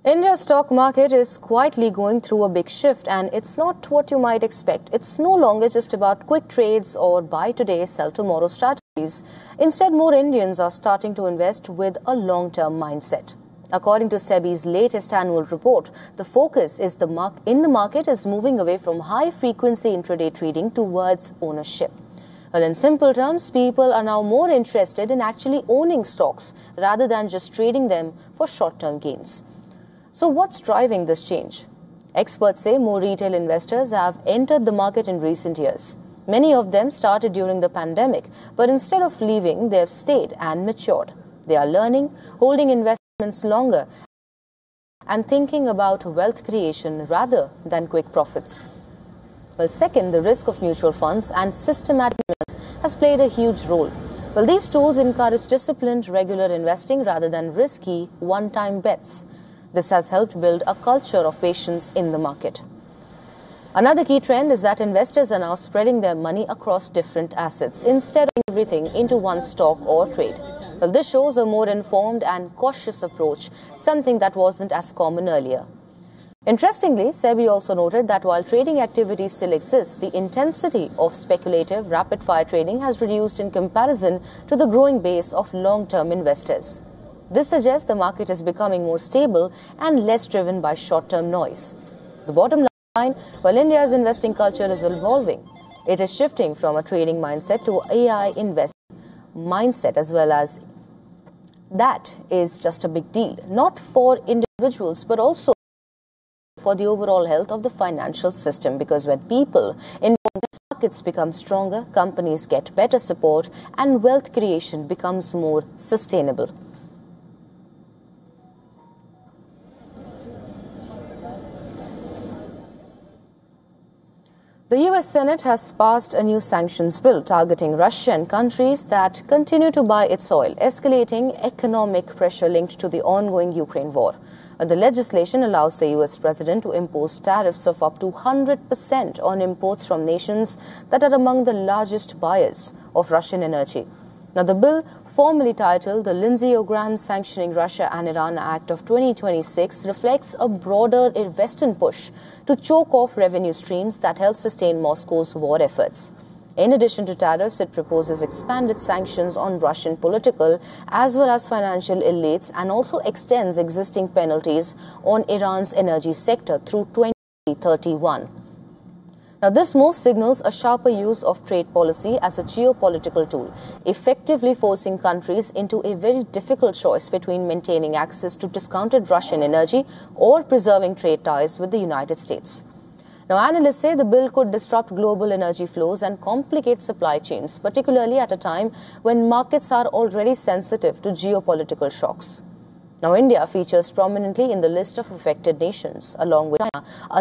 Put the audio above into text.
India's stock market is quietly going through a big shift, and it's not what you might expect. It's no longer just about quick trades or buy today, sell tomorrow strategies. Instead, more Indians are starting to invest with a long-term mindset. According to SEBI's latest annual report, the focus in the market is moving away from high-frequency intraday trading towards ownership. Well, in simple terms, people are now more interested in actually owning stocks rather than just trading them for short-term gains. So what's driving this change? Experts say more retail investors have entered the market in recent years. Many of them started during the pandemic, but instead of leaving, they have stayed and matured. They are learning, holding investments longer, and thinking about wealth creation rather than quick profits. Well, second, the risk of mutual funds and systematic investments has played a huge role. Well, these tools encourage disciplined, regular investing rather than risky, one-time bets. This has helped build a culture of patience in the market. Another key trend is that investors are now spreading their money across different assets instead of everything into one stock or trade. Well, this shows a more informed and cautious approach, something that wasn't as common earlier. Interestingly, SEBI also noted that while trading activity still exists, the intensity of speculative, rapid-fire trading has reduced in comparison to the growing base of long-term investors. This suggests the market is becoming more stable and less driven by short-term noise. The bottom line, while India's investing culture is evolving, it is shifting from a trading mindset to AI investing mindset as well. As that is just a big deal, not for individuals but also for the overall health of the financial system, because when people in markets become stronger, companies get better support and wealth creation becomes more sustainable. The US Senate has passed a new sanctions bill targeting Russia and countries that continue to buy its oil, escalating economic pressure linked to the ongoing Ukraine war. The legislation allows the US president to impose tariffs of up to 100% on imports from nations that are among the largest buyers of Russian energy. Now, the bill, formally titled the Lindsey Graham Sanctioning Russia and Iran Act of 2026, reflects a broader Western push to choke off revenue streams that help sustain Moscow's war efforts. In addition to tariffs, it proposes expanded sanctions on Russian political as well as financial elites and also extends existing penalties on Iran's energy sector through 2031. Now, this move signals a sharper use of trade policy as a geopolitical tool, effectively forcing countries into a very difficult choice between maintaining access to discounted Russian energy or preserving trade ties with the United States. Now, analysts say the bill could disrupt global energy flows and complicate supply chains, particularly at a time when markets are already sensitive to geopolitical shocks. Now, India features prominently in the list of affected nations, along with China, a